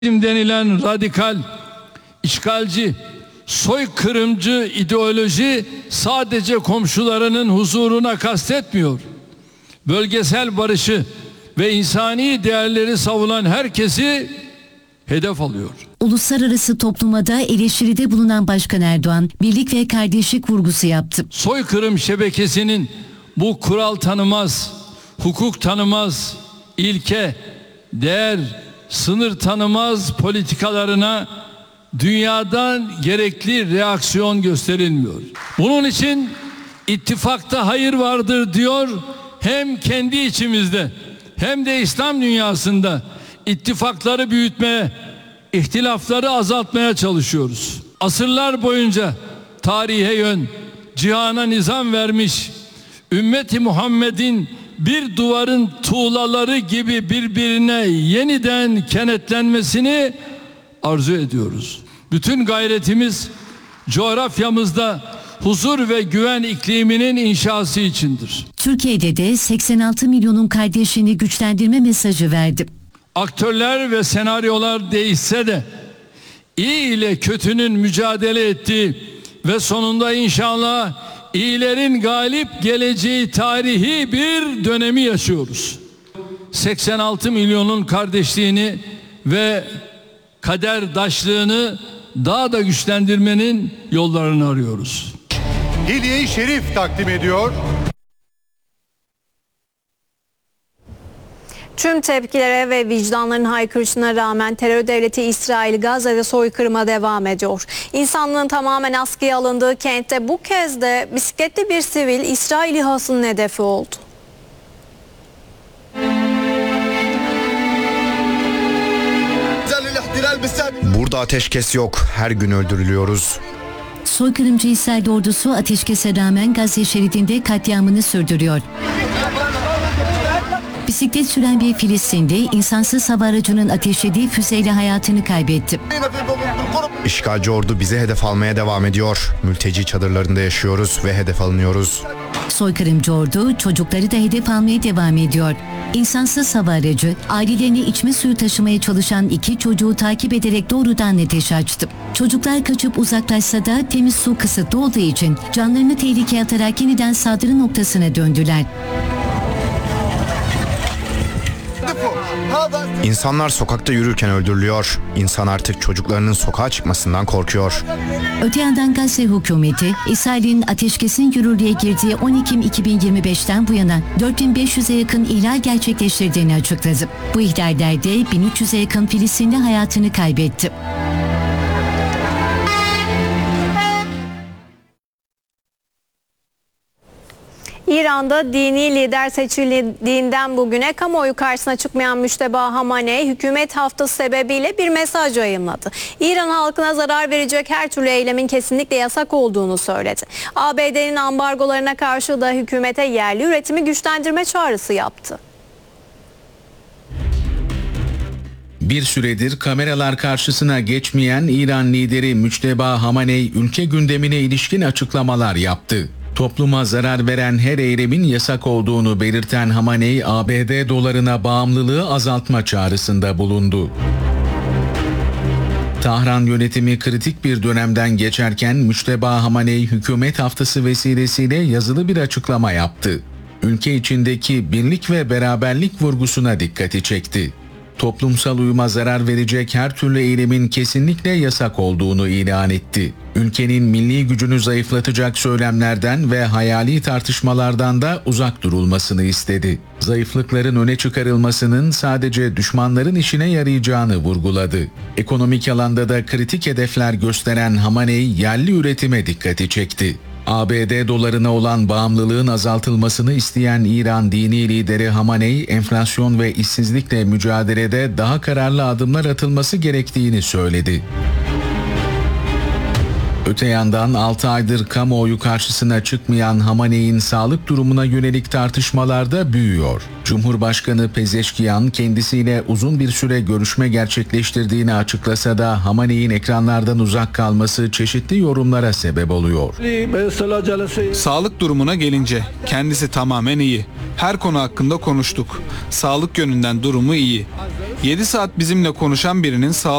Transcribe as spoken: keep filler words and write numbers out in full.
denilen radikal, işgalci, soykırımcı ideoloji sadece komşularının huzuruna kastetmiyor. Bölgesel barışı ve insani değerleri savunan herkesi hedef alıyor. Uluslararası topluma da eleştiride bulunan Başkan Erdoğan, birlik ve kardeşlik vurgusu yaptı. Soykırım şebekesinin bu kural tanımaz, hukuk tanımaz, ilke, değer, sınır tanımaz politikalarına dünyadan gerekli reaksiyon gösterilmiyor. Bunun için ittifakta hayır vardır diyor, hem kendi içimizde hem de İslam dünyasında ittifakları büyütmeye, ihtilafları azaltmaya çalışıyoruz. Asırlar boyunca tarihe yön, cihana nizam vermiş, ümmeti Muhammed'in bir duvarın tuğlaları gibi birbirine yeniden kenetlenmesini arzu ediyoruz. Bütün gayretimiz coğrafyamızda huzur ve güven ikliminin inşası içindir. Türkiye'de de seksen altı milyonun kardeşliğini güçlendirme mesajı verdi. Aktörler ve senaryolar değişse de iyi ile kötünün mücadele ettiği ve sonunda inşallah iyilerin galip geleceği tarihi bir dönemi yaşıyoruz. seksen altı milyonun kardeşliğini ve kaderdaşlığını daha da güçlendirmenin yollarını arıyoruz. Hilye-i Şerif takdim ediyor. Tüm tepkilere ve vicdanların haykırışına rağmen terör devleti İsrail Gazze'de soykırıma devam ediyor. İnsanlığın tamamen askıya alındığı kentte bu kez de bisikletli bir sivil İsrail İHA'sının hedefi oldu. Burada ateşkes yok. Her gün öldürülüyoruz. Soykırımcı İsrail ordusu ateşkese rağmen Gazze şeridinde katliamını sürdürüyor. Bisiklet süren bir Filistinli insansız hava aracının ateşlediği füzeyle hayatını kaybetti. İşgalci ordu bizi hedef almaya devam ediyor. Mülteci çadırlarında yaşıyoruz ve hedef alınıyoruz. Soykırımcı ordu çocukları da hedef almaya devam ediyor. İnsansız hava aracı ailelerine içme suyu taşımaya çalışan iki çocuğu takip ederek doğrudan ateş açtı. Çocuklar kaçıp uzaklaşsa da temiz su kısıtlı olduğu için canlarını tehlikeye atarak yeniden saldırı noktasına döndüler. İnsanlar sokakta yürürken öldürülüyor. İnsan artık çocuklarının sokağa çıkmasından korkuyor. Öte yandan Gazze hükümeti, İsrail'in ateşkesin yürürlüğe girdiği on Ekim iki bin yirmi beşten bu yana dört bin beş yüze yakın ihlal gerçekleştirdiğini açıkladı. Bu ihlallerde bin üç yüze yakın Filistinli hayatını kaybetti. İran'da dini lider seçildiğinden bugüne kamuoyu karşısına çıkmayan Müşteba Hamaney, hükümet haftası sebebiyle bir mesaj yayımladı. İran halkına zarar verecek her türlü eylemin kesinlikle yasak olduğunu söyledi. A B D'nin ambargolarına karşı da hükümete yerli üretimi güçlendirme çağrısı yaptı. Bir süredir kameralar karşısına geçmeyen İran lideri Müşteba Hamaney ülke gündemine ilişkin açıklamalar yaptı. Topluma zarar veren her eylemin yasak olduğunu belirten Hamaney, A B D dolarına bağımlılığı azaltma çağrısında bulundu. Tahran yönetimi kritik bir dönemden geçerken Müşteba Hamaney hükümet haftası vesilesiyle yazılı bir açıklama yaptı. Ülke içindeki birlik ve beraberlik vurgusuna dikkati çekti. Toplumsal uyuma zarar verecek her türlü eylemin kesinlikle yasak olduğunu ilan etti. Ülkenin milli gücünü zayıflatacak söylemlerden ve hayali tartışmalardan da uzak durulmasını istedi. Zayıflıkların öne çıkarılmasının sadece düşmanların işine yarayacağını vurguladı. Ekonomik alanda da kritik hedefler gösteren Hamaney yerli üretime dikkati çekti. A B D dolarına olan bağımlılığın azaltılmasını isteyen İran dini lideri Hamaney, enflasyon ve işsizlikle mücadelede daha kararlı adımlar atılması gerektiğini söyledi. Öte yandan altı aydır kamuoyu karşısına çıkmayan Hamaney'in sağlık durumuna yönelik tartışmalar da büyüyor. Cumhurbaşkanı Pezeşkiyan kendisiyle uzun bir süre görüşme gerçekleştirdiğini açıklasa da Hamaney'in ekranlardan uzak kalması çeşitli yorumlara sebep oluyor. Sağlık durumuna gelince kendisi tamamen iyi. Her konu hakkında konuştuk. Sağlık yönünden durumu iyi. yedi saat bizimle konuşan birinin sağlık